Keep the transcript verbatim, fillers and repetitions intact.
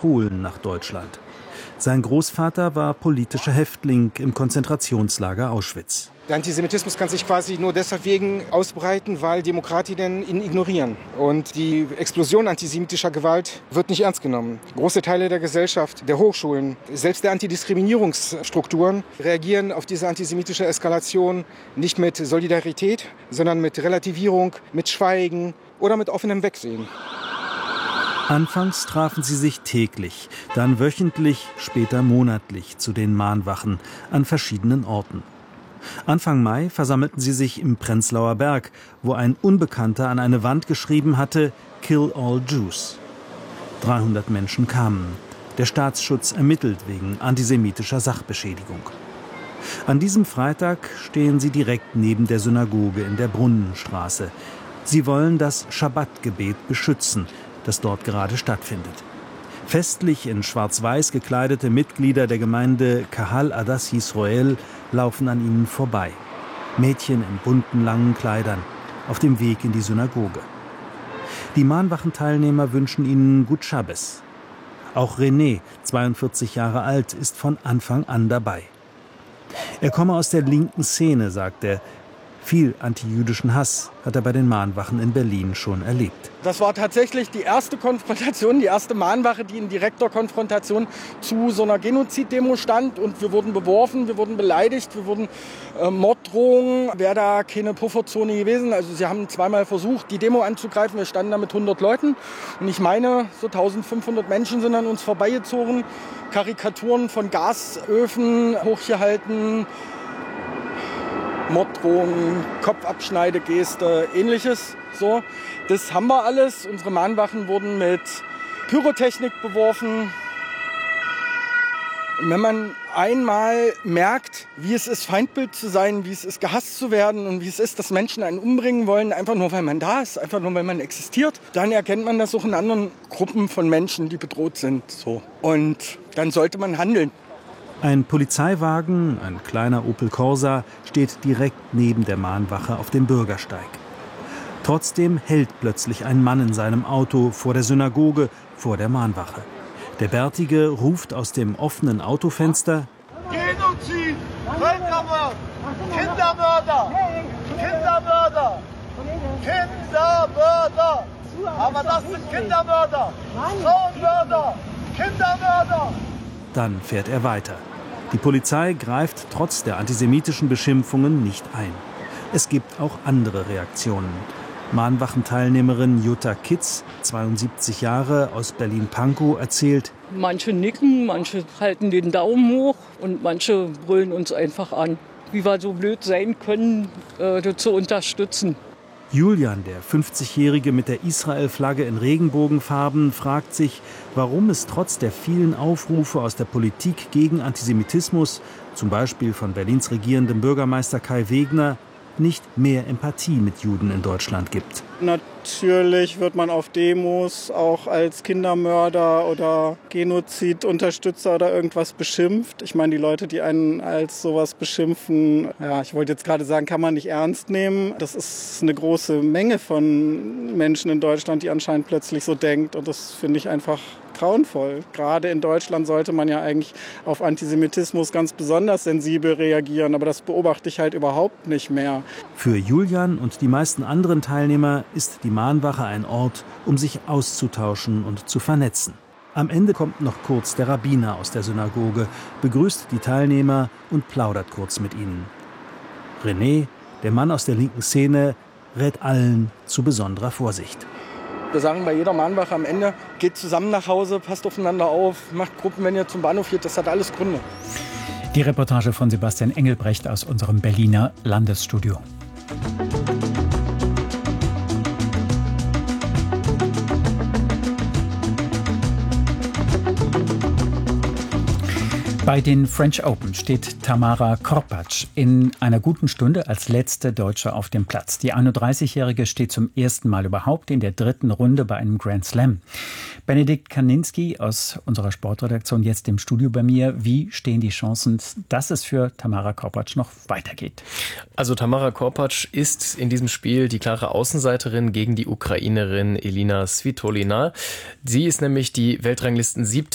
Polen nach Deutschland. Sein Großvater war politischer Häftling im Konzentrationslager Auschwitz. Der Antisemitismus kann sich quasi nur deswegen ausbreiten, weil Demokratinnen ihn ignorieren. Und die Explosion antisemitischer Gewalt wird nicht ernst genommen. Große Teile der Gesellschaft, der Hochschulen, selbst der Antidiskriminierungsstrukturen reagieren auf diese antisemitische Eskalation nicht mit Solidarität, sondern mit Relativierung, mit Schweigen oder mit offenem Wegsehen. Anfangs trafen sie sich täglich, dann wöchentlich, später monatlich zu den Mahnwachen an verschiedenen Orten. Anfang Mai versammelten sie sich im Prenzlauer Berg, wo ein Unbekannter an eine Wand geschrieben hatte, Kill all Jews. dreihundert Menschen kamen. Der Staatsschutz ermittelt wegen antisemitischer Sachbeschädigung. An diesem Freitag stehen sie direkt neben der Synagoge in der Brunnenstraße. Sie wollen das Schabbatgebet beschützen, das dort gerade stattfindet. Festlich in schwarz-weiß gekleidete Mitglieder der Gemeinde Kahal Adas Yisroel laufen an ihnen vorbei. Mädchen in bunten, langen Kleidern, auf dem Weg in die Synagoge. Die Mahnwachenteilnehmer wünschen ihnen Gut Schabbes. Auch René, zweiundvierzig Jahre alt, ist von Anfang an dabei. Er komme aus der linken Szene, sagt er. Viel antijüdischen Hass hat er bei den Mahnwachen in Berlin schon erlebt. Das war tatsächlich die erste Konfrontation, die erste Mahnwache, die in direkter Konfrontation zu so einer Genoziddemo stand. Und wir wurden beworfen, wir wurden beleidigt, wir wurden äh, Morddrohungen. Wäre da keine Pufferzone gewesen. Also sie haben zweimal versucht, die Demo anzugreifen. Wir standen da mit hundert Leuten. Und ich meine, so eintausendfünfhundert Menschen sind an uns vorbeigezogen. Karikaturen von Gasöfen hochgehalten. Morddrohungen, Kopfabschneidegeste, ähnliches. So, das haben wir alles. Unsere Mahnwachen wurden mit Pyrotechnik beworfen. Und wenn man einmal merkt, wie es ist, Feindbild zu sein, wie es ist, gehasst zu werden und wie es ist, dass Menschen einen umbringen wollen, einfach nur, weil man da ist, einfach nur, weil man existiert, dann erkennt man das auch in anderen Gruppen von Menschen, die bedroht sind. So. Und dann sollte man handeln. Ein Polizeiwagen, ein kleiner Opel Corsa, steht direkt neben der Mahnwache auf dem Bürgersteig. Trotzdem hält plötzlich ein Mann in seinem Auto vor der Synagoge, vor der Mahnwache. Der Bärtige ruft aus dem offenen Autofenster: Genozid, Völkermord, Kindermörder, Kindermörder, Kindermörder. Aber das sind Kindermörder, Frauenmörder, Kindermörder. Dann fährt er weiter. Die Polizei greift trotz der antisemitischen Beschimpfungen nicht ein. Es gibt auch andere Reaktionen. Mahnwachenteilnehmerin Jutta Kitz, zweiundsiebzig Jahre, aus Berlin-Pankow, erzählt: Manche nicken, manche halten den Daumen hoch und manche brüllen uns einfach an. Wie wir so blöd sein können, äh, das zu unterstützen. Julian, der fünfzigjährige mit der Israel-Flagge in Regenbogenfarben, fragt sich, warum es trotz der vielen Aufrufe aus der Politik gegen Antisemitismus, zum Beispiel von Berlins regierendem Bürgermeister Kai Wegner, nicht mehr Empathie mit Juden in Deutschland gibt. Natürlich wird man auf Demos auch als Kindermörder oder Genozidunterstützer oder irgendwas beschimpft. Ich meine, die Leute, die einen als sowas beschimpfen, ja, ich wollte jetzt gerade sagen, kann man nicht ernst nehmen. Das ist eine große Menge von Menschen in Deutschland, die anscheinend plötzlich so denkt. Und das finde ich einfach grauenvoll. Gerade in Deutschland sollte man ja eigentlich auf Antisemitismus ganz besonders sensibel reagieren, aber das beobachte ich halt überhaupt nicht mehr. Für Julian und die meisten anderen Teilnehmer ist die Mahnwache ein Ort, um sich auszutauschen und zu vernetzen. Am Ende kommt noch kurz der Rabbiner aus der Synagoge, begrüßt die Teilnehmer und plaudert kurz mit ihnen. René, der Mann aus der linken Szene, rät allen zu besonderer Vorsicht. Wir sagen bei jeder Mahnwache am Ende, geht zusammen nach Hause, passt aufeinander auf, macht Gruppen, wenn ihr zum Bahnhof geht, das hat alles Gründe. Die Reportage von Sebastian Engelbrecht aus unserem Berliner Landesstudio. Bei den French Open steht Tamara Korpatsch in einer guten Stunde als letzte Deutsche auf dem Platz. Die einunddreißigjährige steht zum ersten Mal überhaupt in der dritten Runde bei einem Grand Slam. Benedikt Kaninski aus unserer Sportredaktion jetzt im Studio bei mir. Wie stehen die Chancen, dass es für Tamara Korpatsch noch weitergeht? Also Tamara Korpatsch ist in diesem Spiel die klare Außenseiterin gegen die Ukrainerin Elina Svitolina. Sie ist nämlich die Weltranglisten